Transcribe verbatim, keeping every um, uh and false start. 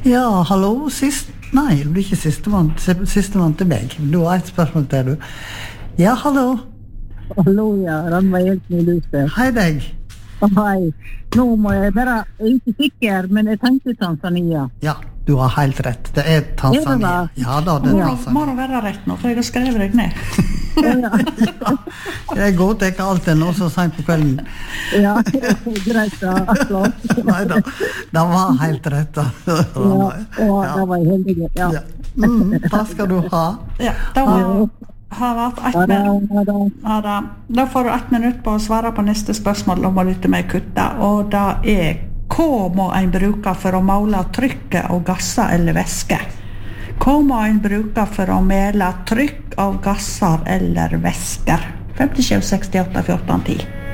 Ja, hallo, sist... Nei, det blir ikke sistemann, sistemann til meg. Du har et spørsmål til, du. Ja, hallo. Hallo, ja, den var helt nylig. Hei deg. Hei. Nå må jeg bare, jeg er ikke sikker, men jeg tenkte Tanzania. Ja, du har helt rett. Det er Tanzania. Er det ja, da, det er Må Tanzania. det være rett nå, for jeg har skrevet deg ned. Jeg går til ikke alt det nå så sent på kvelden. Ja, greit da, klart. Neida, det var helt rett. Da. Ja, og det var jeg heldig, ja. Ja. Mm, takk skal du ha. Ja, da var, har vært ett Ja, da, minutt. ja, da. Ja, da. Da får du ett minutt på å svare på neste spørsmål om å lytte med kutta, og da er hva må en bruke for å måle trykket av gasser eller væske? Hva må en bruke for å måle trykk av gasser eller væsker? femtisju sekstiåtte fjorten ti